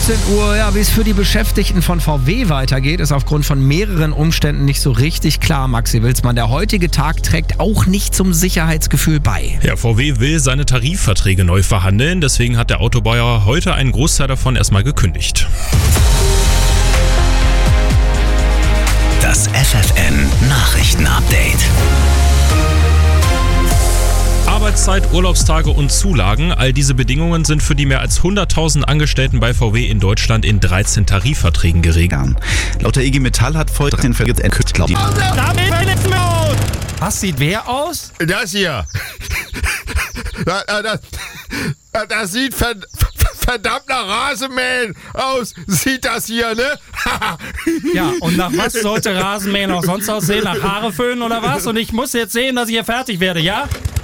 17 Uhr. Ja, wie es für die Beschäftigten von VW weitergeht, ist aufgrund von mehreren Umständen nicht so richtig klar, Maxi Wilsmann. Der heutige Tag trägt auch nicht zum Sicherheitsgefühl bei. Ja, VW will seine Tarifverträge neu verhandeln. Deswegen hat der Autobauer heute einen Großteil davon erstmal gekündigt. Das FFN-Nachrichten-Update. Arbeitszeit, Urlaubstage und Zulagen, all diese Bedingungen sind für die mehr als 100.000 Angestellten bei VW in Deutschland in 13 Tarifverträgen geregelt. Laut der IG Metall hat voll den Vergelt endgültig. Was sieht wer aus? Das hier. Das sieht verdammt nach Rasenmähen aus. Sieht das hier, ne? Ja, und nach was sollte Rasenmähen auch sonst aussehen? Nach Haare föhnen oder was? Und ich muss jetzt sehen, dass ich hier fertig werde, ja?